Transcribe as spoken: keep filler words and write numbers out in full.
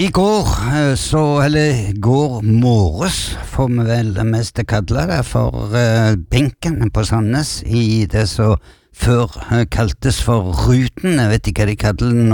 I går, eh, så, eller går morges, får vi vel det meste kalle det, for eh, benken på Sandnes i det som før eh, kaltes for Ruten, jeg vet ikke hva de kaller den nå.